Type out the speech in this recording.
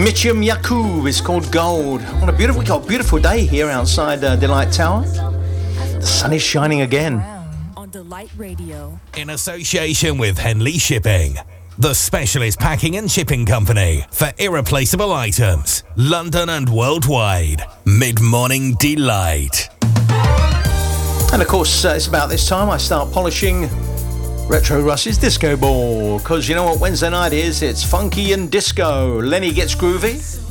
Mitchum Yakub is called Gold. What a beautiful, we got a beautiful day here outside Delight Tower. The sun is shining again. On Delight Radio. In association with Henley Shipping, the specialist packing and shipping company for irreplaceable items, London and worldwide. Mid-morning delight. And of course, it's about this time I start polishing Retro Russ's disco ball. Because you know what Wednesday night is? It's funky and disco. Lenny gets groovy.